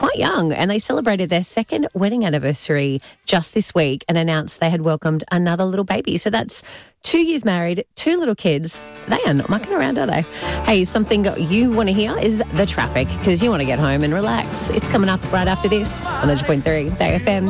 quite young, and they celebrated their second wedding anniversary just this week and announced they had welcomed another little baby. So that's 2 years married, 2 little kids. They are not mucking around, are they? Hey, something you want to hear is the traffic, because you want to get home and relax. It's coming up right after this on 100.3 Day FM.